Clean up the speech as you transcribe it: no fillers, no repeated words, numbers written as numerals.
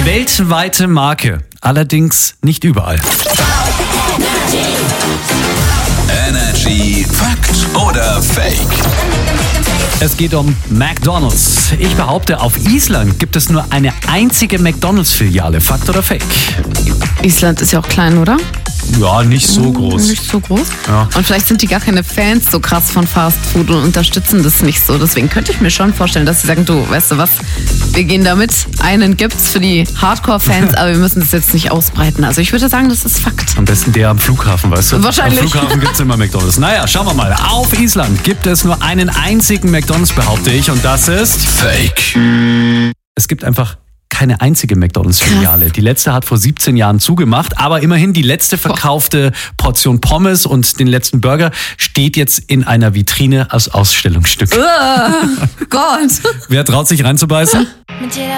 weltweite Marke, allerdings nicht überall. Energy Fakt oder Fake? Es geht um McDonald's. Ich behaupte, auf Island gibt es nur eine einzige McDonald's-Filiale. Fakt oder Fake? Island ist ja auch klein, oder? Ja, nicht so groß. Nicht so groß. Ja. Und vielleicht sind die gar keine Fans so krass von Fast Food und unterstützen das nicht so. Deswegen könnte ich mir schon vorstellen, dass sie sagen, du, weißt du was, wir gehen damit. Einen gibt's für die Hardcore-Fans, aber wir müssen das jetzt nicht ausbreiten. Also ich würde sagen, das ist Fakt. Am besten der am Flughafen, weißt du? Wahrscheinlich. Am Flughafen gibt es immer McDonald's. Naja, schauen wir mal. Auf Island gibt es nur einen einzigen McDonald's, behaupte ich. Und das ist Fake. Es gibt einfach keine einzige McDonald's-Filiale. Die letzte hat vor 17 Jahren zugemacht, aber immerhin die letzte verkaufte Portion Pommes und den letzten Burger steht jetzt in einer Vitrine als Ausstellungsstück. Gott. Wer traut sich reinzubeißen? Mit jeder